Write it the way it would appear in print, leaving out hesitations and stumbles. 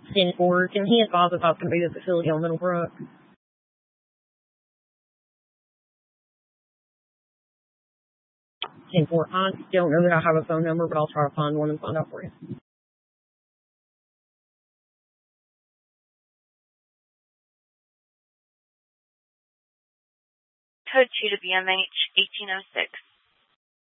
10-4. Can he advise if I was going to be at the facility on Middlebrook? 10-4. I don't know that I have a phone number, but I'll try to find one and find out for you. Code 2 to BMH 1806.